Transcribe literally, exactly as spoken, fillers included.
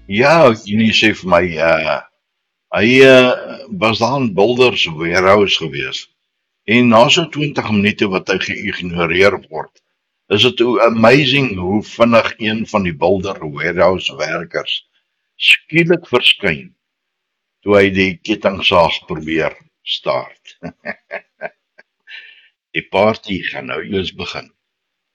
Ja, Junie sê vir my, uh, hy uh, was daar in Boulders warehouse gewees. En na so twintig minute wat hy geïgnoreer word, is dit hoe amazing hoe vinnig een van die Boulder warehouse werkers skielik verskyn toe hy die kettingsaag probeer start. Die party gaan nou eers begin.